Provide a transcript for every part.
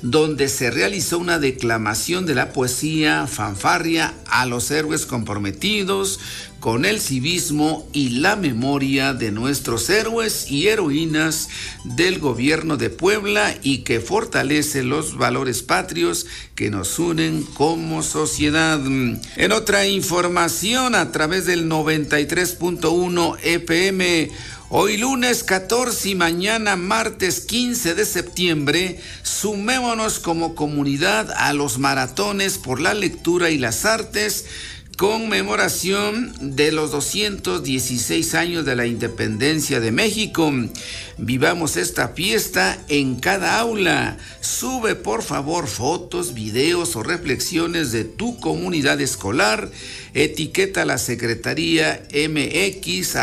donde se realizó una declamación de la poesía fanfarria a los héroes comprometidos con el civismo y la memoria de nuestros héroes y heroínas del gobierno de Puebla y que fortalece los valores patrios que nos unen como sociedad. En otra información, a través del 93.1 FM, hoy lunes 14 y mañana martes 15 de septiembre, sumémonos como comunidad a los maratones por la lectura y las artes, conmemoración de los 216 años de la independencia de México. Vivamos esta fiesta en cada aula. Sube por favor fotos, videos o reflexiones de tu comunidad escolar. Etiqueta a la Secretaría MX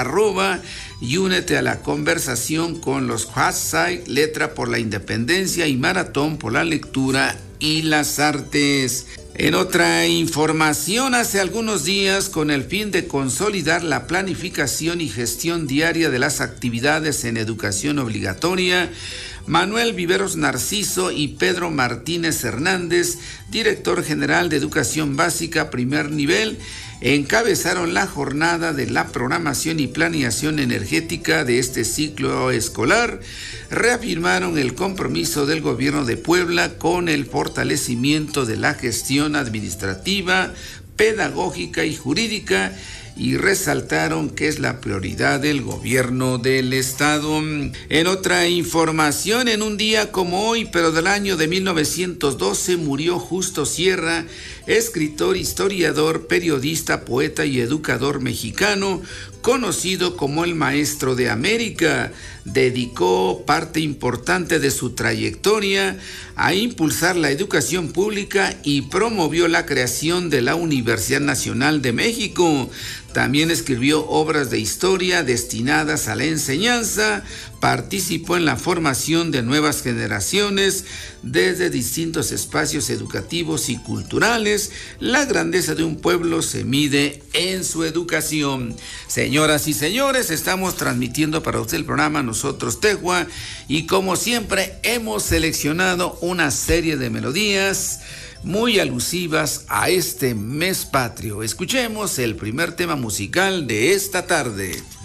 y únete a la conversación con los hashtag Letra por la Independencia y Maratón por la Lectura y las Artes. En otra información, hace algunos días, con el fin de consolidar la planificación y gestión diaria de las actividades en educación obligatoria, Manuel Viveros Narciso y Pedro Martínez Hernández, director general de Educación Básica Primer Nivel, encabezaron la jornada de la programación y planeación energética de este ciclo escolar. Reafirmaron el compromiso del gobierno de Puebla con el fortalecimiento de la gestión administrativa, pedagógica y jurídica, y resaltaron que es la prioridad del gobierno del estado. En otra información, en un día como hoy, pero del año de 1912, murió Justo Sierra, escritor, historiador, periodista, poeta y educador mexicano, conocido como el Maestro de América. Dedicó parte importante de su trayectoria a impulsar la educación pública y promovió la creación de la Universidad Nacional de México. También escribió obras de historia destinadas a la enseñanza, participó en la formación de nuevas generaciones desde distintos espacios educativos y culturales. La grandeza de un pueblo se mide en su educación. Señoras y señores, estamos transmitiendo para usted el programa Nosotros Tehua y como siempre hemos seleccionado una serie de melodías muy alusivas a este mes patrio. Escuchemos el primer tema musical de esta tarde.